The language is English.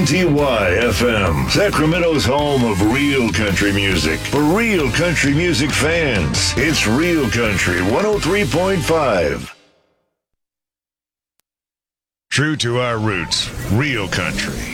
WNTY FM, Sacramento's home of real country music. For real country music fans, it's Real Country 103.5. True to our roots, real country.